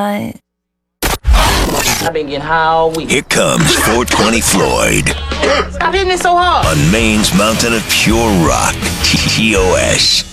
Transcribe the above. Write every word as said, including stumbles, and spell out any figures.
I I've been getting high all week. Here comes four twenty Floyd Stop hitting it so hard. on Maine's mountain of pure rock, T O S.